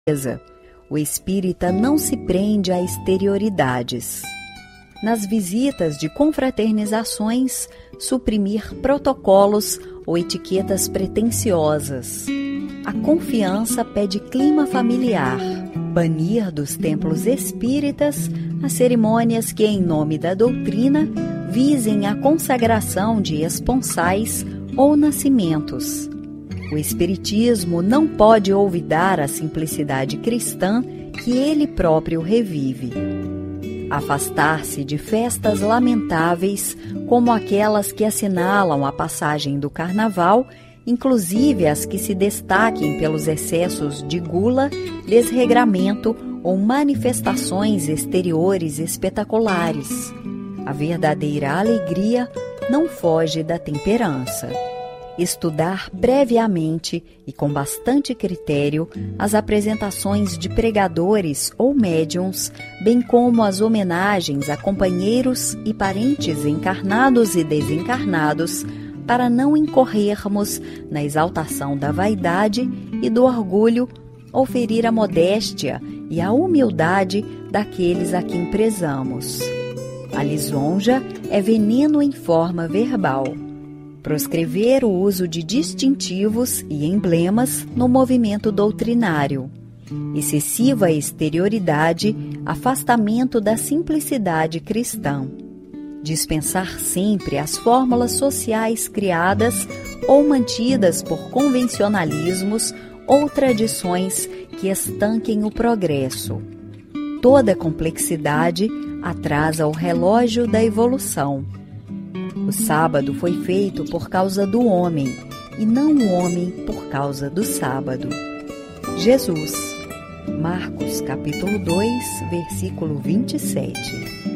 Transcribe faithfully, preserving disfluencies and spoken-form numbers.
O espírita não se prende a exterioridades. Nas visitas de confraternizações, suprimir protocolos ou etiquetas pretensiosas. A confiança pede clima familiar. Banir dos templos espíritas as cerimônias que, em nome da doutrina, visem a consagração de esponsais ou nascimentos. O espiritismo não pode olvidar a simplicidade cristã que ele próprio revive. Afastar-se de festas lamentáveis, como aquelas que assinalam a passagem do carnaval, inclusive as que se destaquem pelos excessos de gula, desregramento ou manifestações exteriores espetaculares. A verdadeira alegria não foge da temperança. Estudar previamente e com bastante critério as apresentações de pregadores ou médiuns, bem como as homenagens a companheiros e parentes encarnados e desencarnados, para não incorrermos na exaltação da vaidade e do orgulho ou ferir a modéstia e a humildade daqueles a quem prezamos. A lisonja é veneno em forma verbal. Proscrever o uso de distintivos e emblemas no movimento doutrinário. Excessiva exterioridade, afastamento da simplicidade cristã. Dispensar sempre as fórmulas sociais criadas ou mantidas por convencionalismos ou tradições que estanquem o progresso. Toda complexidade atrasa o relógio da evolução. O sábado foi feito por causa do homem, e não o homem por causa do sábado. Jesus, Marcos capítulo dois, versículo vinte e sete.